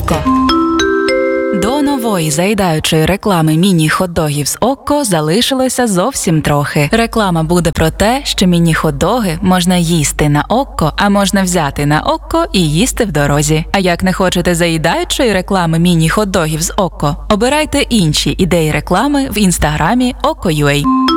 Окко. До нової заїдаючої реклами міні-хот-догів з Окко залишилося зовсім трохи. Реклама буде про те, що міні-хот-доги можна їсти на Окко, а можна взяти на Окко і їсти в дорозі. А як не хочете заїдаючої реклами міні-хот-догів з Окко, обирайте інші ідеї реклами в інстаграмі Okko.ua.